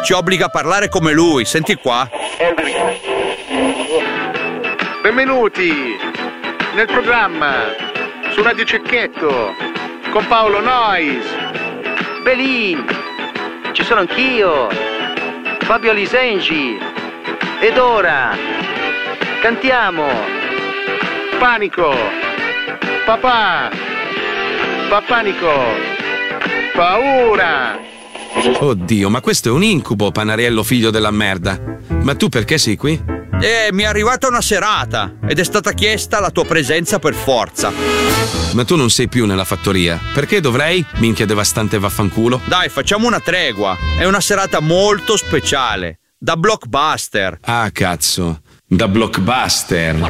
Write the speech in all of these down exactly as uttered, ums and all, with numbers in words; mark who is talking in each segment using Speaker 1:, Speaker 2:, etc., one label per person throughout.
Speaker 1: ci obbliga a parlare come lui. Senti qua.
Speaker 2: Benvenuti nel programma su Radio Cecchetto con Paolo Noyes.
Speaker 3: Belin, ci sono anch'io, Fabio Lisengi. Ed ora cantiamo
Speaker 2: Panico, papà, papanico, paura.
Speaker 4: Oddio, ma questo è un incubo, Panariello figlio della merda. Ma tu perché sei qui?
Speaker 1: Eh, mi è arrivata una serata ed è stata chiesta la tua presenza per forza.
Speaker 4: Ma tu non sei più nella fattoria. Perché dovrei? Minchia devastante vaffanculo.
Speaker 1: Dai, facciamo una tregua. È una serata molto speciale. Da blockbuster.
Speaker 4: Ah, cazzo. Da blockbuster.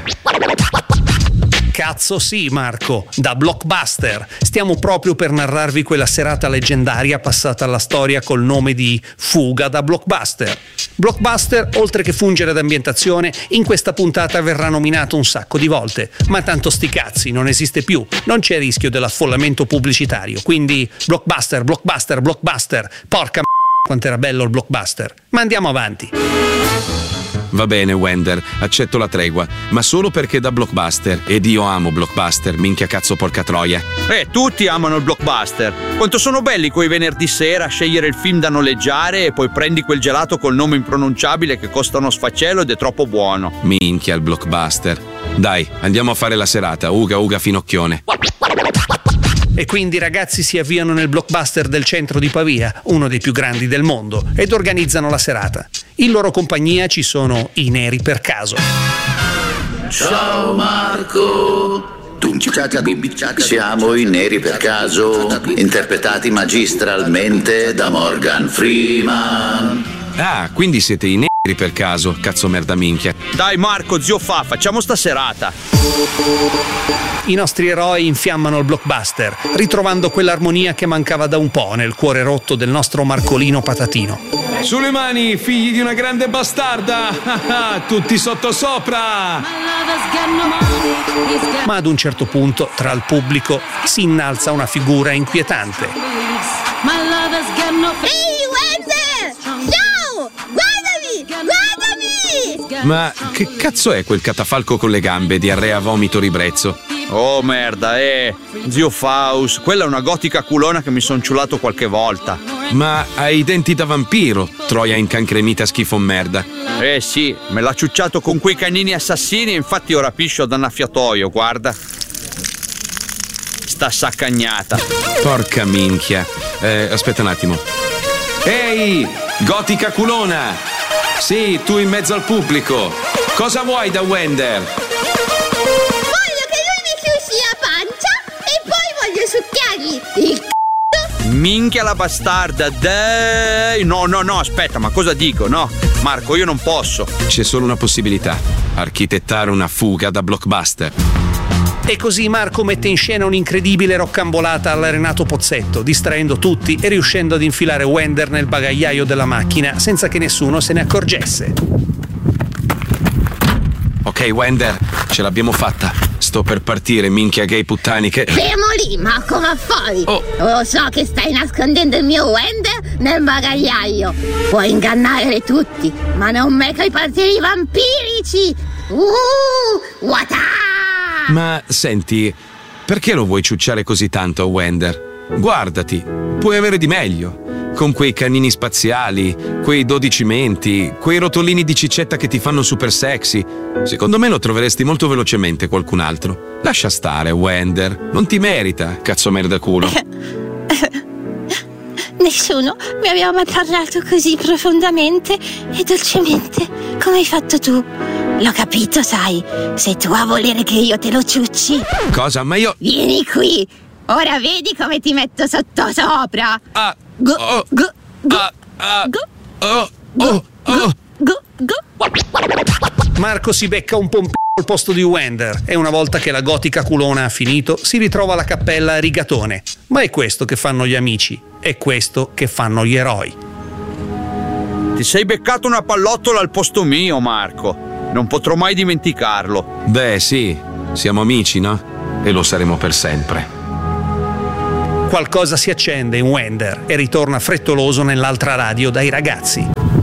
Speaker 5: Cazzo sì, Marco, da blockbuster. Stiamo proprio per narrarvi quella serata leggendaria passata alla storia col nome di Fuga da blockbuster. Blockbuster, oltre che fungere da ambientazione, in questa puntata verrà nominato un sacco di volte. Ma tanto sti cazzi, non esiste più. Non c'è rischio dell'affollamento pubblicitario. Quindi blockbuster, blockbuster, blockbuster. Porca m***a quanto era bello il blockbuster. Ma andiamo avanti.
Speaker 4: Va bene, Wender, accetto la tregua, ma solo perché da blockbuster. Ed io amo blockbuster, minchia cazzo porca troia.
Speaker 1: Eh, tutti amano il blockbuster. Quanto sono belli quei venerdì sera a scegliere il film da noleggiare e poi prendi quel gelato col nome impronunciabile che costa uno sfaccello ed è troppo buono.
Speaker 4: Minchia il blockbuster. Dai, andiamo a fare la serata, uga uga finocchione.
Speaker 5: E quindi i ragazzi si avviano nel blockbuster del centro di Pavia, uno dei più grandi del mondo, ed organizzano la serata. In loro compagnia ci sono i Neri per Caso.
Speaker 6: Ciao Marco! Siamo i Neri per Caso, interpretati magistralmente da Morgan Freeman.
Speaker 4: Ah, quindi siete i Neri per Caso, cazzo merda minchia.
Speaker 1: Dai Marco, zio fa, facciamo sta serata.
Speaker 5: I nostri eroi infiammano il blockbuster, ritrovando quell'armonia che mancava da un po' nel cuore rotto del nostro Marcolino Patatino.
Speaker 4: Sulle mani, figli di una grande bastarda! Tutti sottosopra!
Speaker 5: Ma ad un certo punto, tra il pubblico, si innalza una figura inquietante.
Speaker 7: Ehi, Wender! Ciao! Guardami! Guardami!
Speaker 4: Ma che cazzo è quel catafalco con le gambe, diarrea, vomito, ribrezzo?
Speaker 1: Oh merda, eh! Zio Faust, quella è una gotica culona che mi son ciulato qualche volta.
Speaker 4: Ma hai i denti da vampiro, troia incancremita schifo merda.
Speaker 1: Eh sì, me l'ha ciucciato con quei canini assassini e infatti ora piscio da annaffiatoio, guarda. Sta saccagnata.
Speaker 4: Porca minchia. Eh, aspetta un attimo. Ehi, gotica culona! Sì, tu in mezzo al pubblico. Cosa vuoi da Wender?
Speaker 7: Voglio che lui mi chiusi la pancia e poi voglio succhiargli il c***o.
Speaker 1: Minchia la bastarda, dai! No, no, no, aspetta, ma cosa dico? No, Marco, io non posso.
Speaker 4: C'è solo una possibilità: architettare una fuga da blockbuster.
Speaker 5: E così Marco mette in scena un'incredibile roccambolata alla Renato Pozzetto, distraendo tutti e riuscendo ad infilare Wender nel bagagliaio della macchina senza che nessuno se ne accorgesse.
Speaker 4: Ok, Wender, ce l'abbiamo fatta. Sto per partire, minchia gay puttaniche.
Speaker 7: Fermo lì, ma come affari?
Speaker 4: Oh.
Speaker 7: Lo so che stai nascondendo il mio Wender nel bagagliaio. Puoi ingannare tutti, ma non me coi partiti vampirici. Uh, wata!
Speaker 4: Ma senti, perché lo vuoi ciucciare così tanto a Wender? Guardati, puoi avere di meglio. Con quei canini spaziali, quei dodici menti, quei rotolini di cicetta che ti fanno super sexy. Secondo me lo troveresti molto velocemente qualcun altro. Lascia stare, Wender. Non ti merita, cazzo merda culo.
Speaker 7: Nessuno mi aveva mai parlato così profondamente e dolcemente come hai fatto tu. L'ho capito, sai. Sei tu a volere che io te lo ciucci.
Speaker 4: Cosa? Ma io...
Speaker 7: Vieni qui. Ora vedi come ti metto sotto sopra.
Speaker 4: Ah,
Speaker 7: Go,
Speaker 4: oh,
Speaker 7: go, go,
Speaker 4: ah, ah,
Speaker 7: go,
Speaker 4: oh,
Speaker 7: go,
Speaker 4: oh, oh.
Speaker 7: go, go.
Speaker 5: Marco si becca un pompino al posto di Wender e una volta che la gotica culona ha finito si ritrova alla cappella a rigatone. Ma è questo che fanno gli amici, è questo che fanno gli eroi.
Speaker 1: Ti sei beccato una pallottola al posto mio, Marco. Non potrò mai dimenticarlo.
Speaker 4: Beh, sì, siamo amici, no? E lo saremo per sempre.
Speaker 5: Qualcosa si accende in Wender e ritorna frettoloso nell'altra radio dai ragazzi.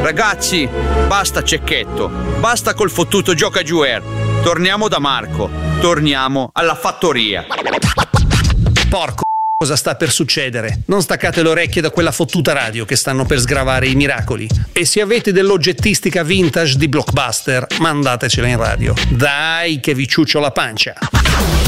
Speaker 1: Ragazzi, basta cecchetto, basta col fottuto gioca giuer. Torniamo da Marco, torniamo alla fattoria.
Speaker 5: Porco, cosa sta per succedere? Non staccate le orecchie da quella fottuta radio che stanno per sgravare i miracoli. E se avete dell'oggettistica vintage di Blockbuster, mandatecela in radio. Dai che vi ciuccio la pancia.